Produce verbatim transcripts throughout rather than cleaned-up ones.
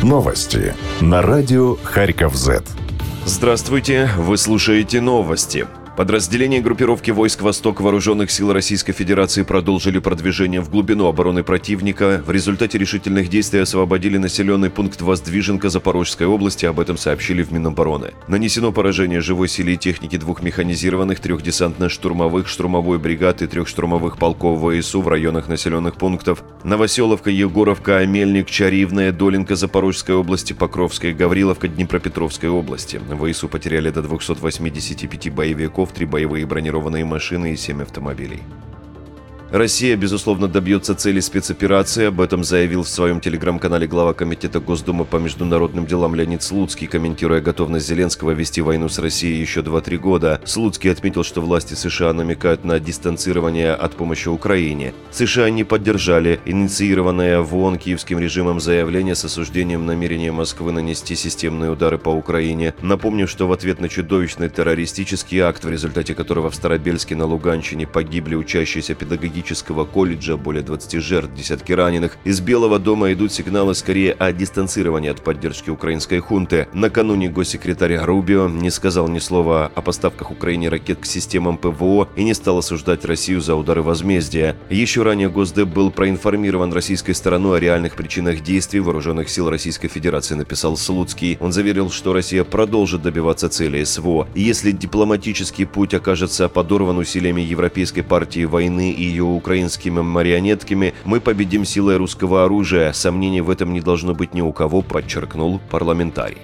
Новости на радио Харьков-Зет. Здравствуйте, вы слушаете новости. Подразделения группировки войск «Восток» Вооруженных сил Российской Федерации продолжили продвижение в глубину обороны противника. В результате решительных действий освободили населенный пункт Воздвиженка Запорожской области, об этом сообщили в Минобороны. Нанесено поражение живой силе и технике двух механизированных, трех десантно-штурмовых, штурмовой бригад и трех штурмовых полков ВСУ в районах населенных пунктов Новоселовка, Егоровка, Амельник, Чаривная, Долинка Запорожской области, Покровская, Гавриловка Днепропетровской области. ВСУ потеряли до двухсот восьмидесяти пяти боевиков, три боевые бронированные машины и семь автомобилей. Россия, безусловно, добьется цели спецоперации. Об этом заявил в своем телеграм-канале глава Комитета Госдумы по международным делам Леонид Слуцкий, комментируя готовность Зеленского вести войну с Россией еще два-три года. Слуцкий отметил, что власти США намекают на дистанцирование от помощи Украине. США не поддержали инициированное в ООН киевским режимом заявление с осуждением намерения Москвы нанести системные удары по Украине. Напомню, что в ответ на чудовищный террористический акт, в результате которого в Старобельске на Луганщине погибли учащиеся педагогического колледжа, более двадцати жертв, десятки раненых, из Белого дома идут сигналы скорее о дистанцировании от поддержки украинской хунты. Накануне госсекретарь Рубио не сказал ни слова о поставках Украине ракет к системам ПВО и не стал осуждать Россию за удары возмездия. Еще ранее Госдеп был проинформирован российской стороной о реальных причинах действий вооруженных сил Российской Федерации, написал Слуцкий. Он заверил, что Россия продолжит добиваться цели СВО. И если дипломатический путь окажется подорван усилиями Европейской партии войны и ее украинскими марионетками, мы победим силой русского оружия. Сомнений в этом не должно быть ни у кого, подчеркнул парламентарий.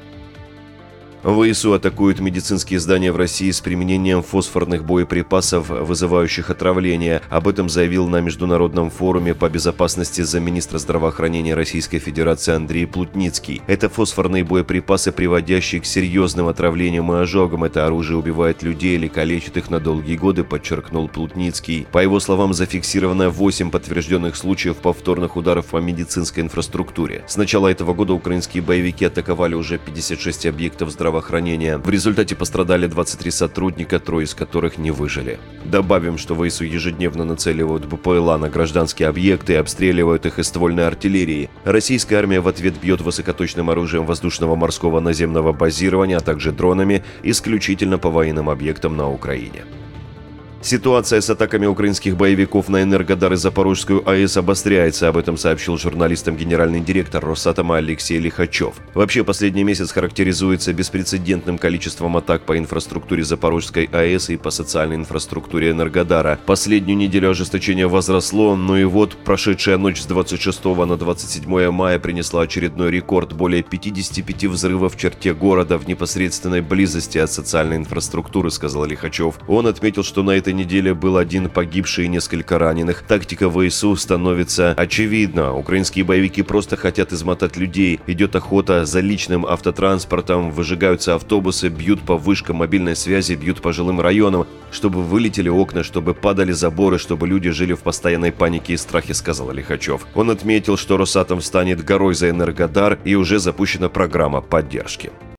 ВСУ атакуют медицинские здания в России с применением фосфорных боеприпасов, вызывающих отравление. Об этом заявил на Международном форуме по безопасности замминистра здравоохранения Российской Федерации Андрей Плутницкий. Это фосфорные боеприпасы, приводящие к серьезным отравлениям и ожогам. Это оружие убивает людей или калечит их на долгие годы, подчеркнул Плутницкий. По его словам, зафиксировано восемь подтвержденных случаев повторных ударов по медицинской инфраструктуре. С начала этого года украинские боевики атаковали уже пятьдесят шесть объектов здравоохранения. В результате пострадали двадцать три сотрудника, трое из которых не выжили. Добавим, что ВСУ ежедневно нацеливают БПЛА на гражданские объекты и обстреливают их из ствольной артиллерии. Российская армия в ответ бьет высокоточным оружием воздушного, морского, наземного базирования, а также дронами исключительно по военным объектам на Украине. Ситуация с атаками украинских боевиков на Энергодар и Запорожскую АЭС обостряется. Об этом сообщил журналистам генеральный директор Росатома Алексей Лихачев. Вообще, последний месяц характеризуется беспрецедентным количеством атак по инфраструктуре Запорожской АЭС и по социальной инфраструктуре Энергодара. Последнюю неделю ожесточение возросло, но и вот прошедшая ночь с двадцать шестого на двадцать седьмое мая принесла очередной рекорд. Более пятидесяти пяти взрывов в черте города в непосредственной близости от социальной инфраструктуры, сказал Лихачев. Он отметил, что на этой неделе был один погибший и несколько раненых. Тактика ВСУ становится очевидна. Украинские боевики просто хотят измотать людей. Идет охота за личным автотранспортом, выжигаются автобусы, бьют по вышкам мобильной связи, бьют по жилым районам, чтобы вылетели окна, чтобы падали заборы, чтобы люди жили в постоянной панике и страхе, сказал Лихачев. Он отметил, что Росатом станет горой за Энергодар и уже запущена программа поддержки.